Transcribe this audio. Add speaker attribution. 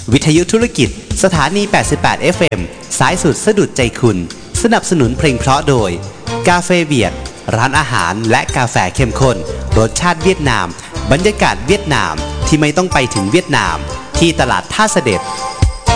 Speaker 1: วิทยุธุรกิจสถานี 88 FM สายสุดสะดุดใจคุณสนับสนุนเพลงเพราะโดยกาเฟเวียดร้านอาหารและกาแฟเข้มข้นรสชาติเวียดนามบรรยากาศเวียดนามที่ไม่ต้องไปถึงเวียดนามที่ตลาดท่าเสด็จ